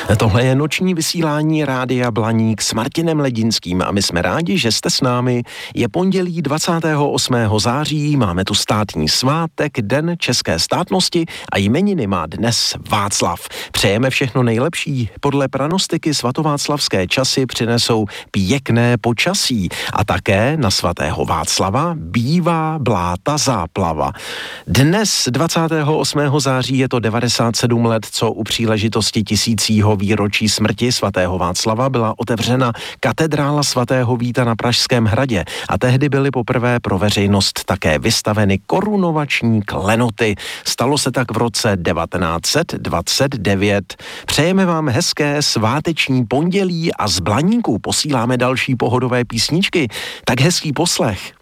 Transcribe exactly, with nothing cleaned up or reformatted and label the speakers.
Speaker 1: Tohle je noční vysílání Rádia Blaník s Martinem Ledinským a my jsme rádi, že jste s námi. Je pondělí dvacátého osmého září, máme tu státní svátek, Den české státnosti a jmeniny má dnes Václav. Přejeme všechno nejlepší. Podle pranostiky svatováclavské časy přinesou pěkné počasí a také na svatého Václava bývá bláta záplava. Dnes dvacátého osmého září je to devadesát sedm let, co u příležitosti tisícího výročí smrti svatého Václava byla otevřena katedrála svatého Víta na Pražském hradě a tehdy byly poprvé pro veřejnost také vystaveny korunovační klenoty. Stalo se tak v roce devatenáct set dvacet devět. Přejeme vám hezké sváteční pondělí a z Blaníku posíláme další pohodové písničky. Tak hezký poslech.